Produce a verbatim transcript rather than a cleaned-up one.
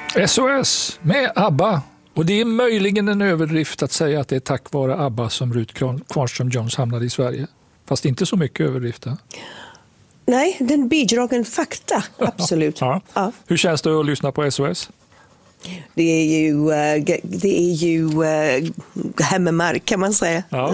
S O S med ABBA. Och det är möjligen en överdrift att säga att det är tack vare ABBA som Ruth Kvarnström-Jones hamnade i Sverige. Fast inte så mycket överdrift. Ja? Nej, den bidragen fakta, absolut. Ja. Ja. Hur känns det att lyssna på S O S? Det är ju, det är ju hemmamark kan man säga. Ja.